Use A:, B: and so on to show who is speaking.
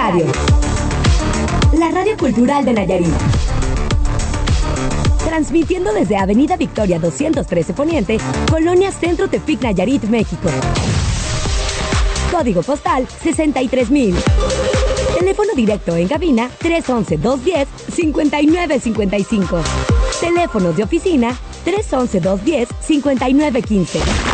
A: Radio. La radio cultural de Nayarit. Transmitiendo desde Avenida Victoria 213 Poniente, Colonia Centro Tepic, Nayarit, México. Código postal 63,000. Teléfono directo en cabina 311-210-5955. Teléfonos de oficina 311-210-5915.